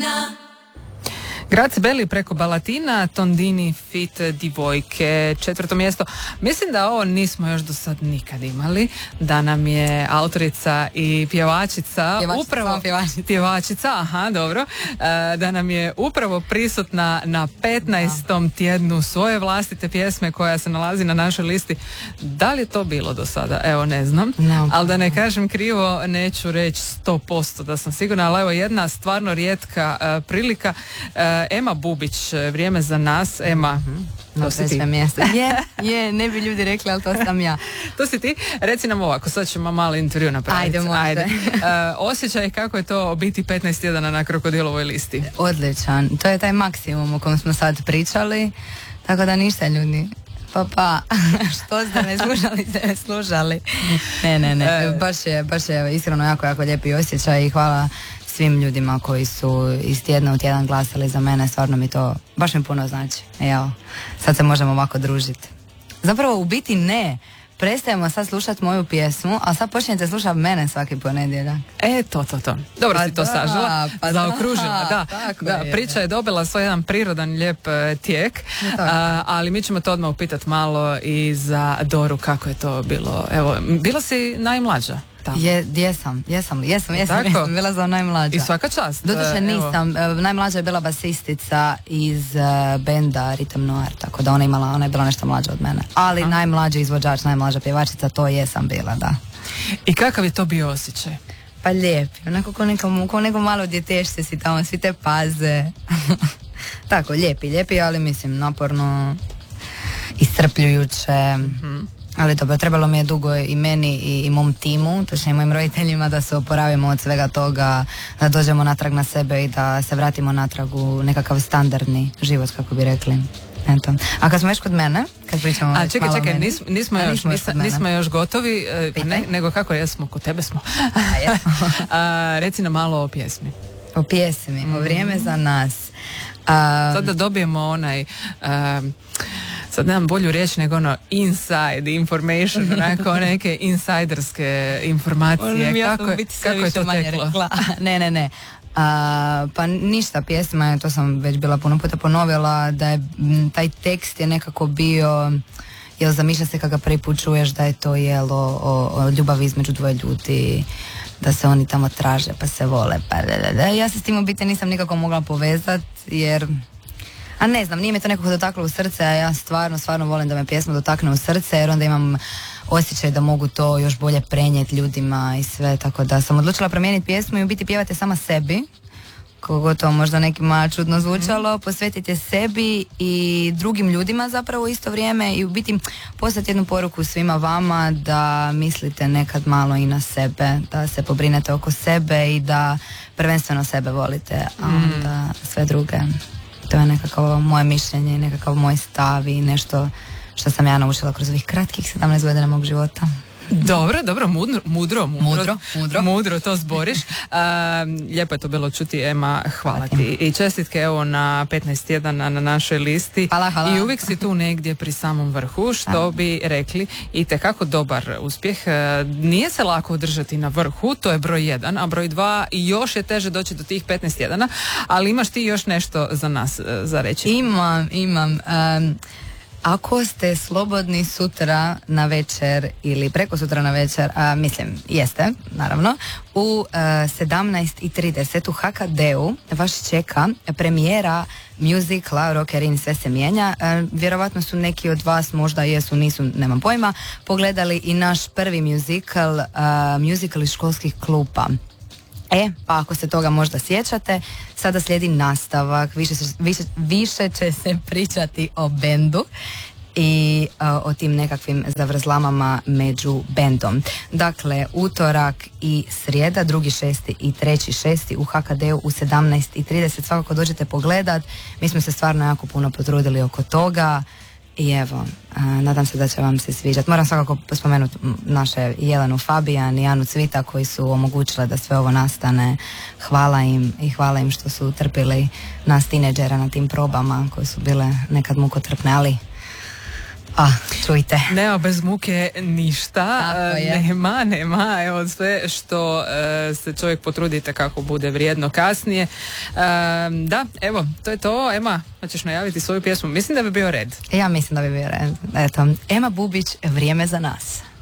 Grazie Belli preko Balatina, Tondini fit Divojke, 4. mjesto. Mislim da ovo nismo još do sad nikad imali, da nam je autorica i pjevačica pjevačica, aha, dobro, da nam je upravo prisutna na 15. tjednu svoje vlastite pjesme koja se nalazi na našoj listi. Da li je to bilo do sada? Evo, ne znam, ali da ne kažem krivo, neću reći 100% da sam sigurna, ali evo jedna stvarno rijetka prilika. Ema Bubić, Vrijeme za nas. Ema, to si ti. Mjesto. Ne bi ljudi rekli, ali to sam ja. To si ti. Reci nam ovako, sad ćemo malo intervju napraviti. Ajde. Osjećaj kako je to biti 15 tjedana na Krokodilovoj listi? Odličan. To je taj maksimum o kojem smo sad pričali. Tako da ništa ljudi. Pa, što ste me slušali? Ne. Baš je iskreno jako lijepi osjećaj i hvala svim ljudima koji su iz tjedna u tjedan glasali za mene, stvarno mi to baš mi puno znači. Evo, sad se možemo ovako družiti. Zapravo u biti ne, prestajemo sad slušati moju pjesmu, a sad počinjete slušati mene svaki ponedjeljak. To. Dobro si to sažila, zaokružila. Da, priča je dobila svoj jedan prirodan, lijep tijek, ali mi ćemo to odmah upitati malo i za Doru kako je to bilo. Evo, bila si najmlađa. Jesam, bila sam najmlađa. I svaka čast. Doduše nisam, najmlađa je bila basistica iz benda Rhythm Noir, tako da ona je bila nešto mlađa od mene. Ali najmlađi izvođač, najmlađa pjevačica, to jesam bila, da. I kakav je to bio osjećaj? Pa lijepi, onako ko neko malo djetešće si tamo, svi te paze. Tako, lijepi, ali mislim naporno, iscrpljujuće. Ali dobro, trebalo mi je dugo i meni i mom timu, točnije i mojim roditeljima, da se oporavimo od svega toga, da dođemo natrag na sebe i da se vratimo natrag u nekakav standardni život, kako bi rekli. Eto. A kad smo već kod mene, kad pričamo čekaj, nismo još gotovi, nego kako jesmo, kod tebe smo. Reci nam malo o pjesmi. O pjesmi, o Vrijeme za nas. Sad da dobijemo onaj... sad nemam bolju riječ nego inside information, onako neke insajderske informacije. Kako je to teklo? Ne. Pa ništa, pjesma, to sam već bila puno puta ponovila, da je taj tekst je nekako bio, zamišlja se kada prvi put čuješ da je to o ljubavi između dvoje ljudi, da se oni tamo traže pa se vole, ja se s tim u biti nisam nikako mogla povezati, jer ne znam, nije me to nekako dotaklo u srce, a ja stvarno volim da me pjesma dotakne u srce, jer onda imam osjećaj da mogu to još bolje prenijeti ljudima i sve, tako da sam odlučila promijeniti pjesmu i u biti pjevate sama sebi, koliko to možda nekima čudno zvučalo, posvetite sebi i drugim ljudima zapravo u isto vrijeme i u biti poslati jednu poruku svima vama da mislite nekad malo i na sebe, da se pobrinete oko sebe i da prvenstveno sebe volite, a onda sve druge. To je nekako moje mišljenje i nekakav moj stav i nešto što sam ja naučila kroz ovih kratkih 17 godina mog života. Dobro, mudro to zboriš. Lijepo je to bilo čuti, Ema, hvala ti. I čestitke evo na 15 tjedana na našoj listi. Hvala. I uvijek si tu negdje pri samom vrhu, što bi rekli itekako dobar uspjeh. Nije se lako održati na vrhu, to je broj 1, a broj 2 još je teže doći do tih 15 tjedana, ali imaš ti još nešto za nas za reći? Imam. Ako ste slobodni sutra na večer ili preko sutra na večer, jeste, naravno, u 17:30 u HKD-u vas čeka premijera musicala Rockerin sve se mijenja. Vjerovatno su neki od vas, možda jesu, nisu, nemam pojma, pogledali i naš prvi musical iz školskih klupa. Pa ako se toga možda sjećate, sada slijedi nastavak, više će se pričati o bendu i o tim nekakvim zavrzlamama među bendom. Dakle, utorak i srijeda, 2.6. i 3.6. u HKD-u u 17:30. Svakako dođete pogledat, mi smo se stvarno jako puno potrudili oko toga. I evo, nadam se da će vam se sviđati. Moram svakako spomenuti naše Jelenu Fabijan i Anu Cvita koji su omogućile da sve ovo nastane. Hvala im što su trpili nas tineđera na tim probama koje su bile nekad mukotrpne, ali Čujte. Nema bez muke ništa. Tako je. Nema. Evo sve što se čovjek potrudite kako bude vrijedno kasnije. Da, evo, to je to. Ema, hoćeš najaviti svoju pjesmu? Mislim da bi bio red. Ja mislim da bi bio red. Eto, Ema Bubić, Vrijeme za nas.